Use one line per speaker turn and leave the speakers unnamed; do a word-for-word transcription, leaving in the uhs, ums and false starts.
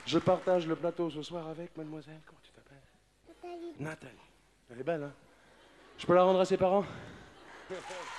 Je partage le plateau ce soir avec mademoiselle, comment tu t'appelles?
Nathalie.
Nathalie. Elle est belle, hein? Je peux la rendre à ses parents?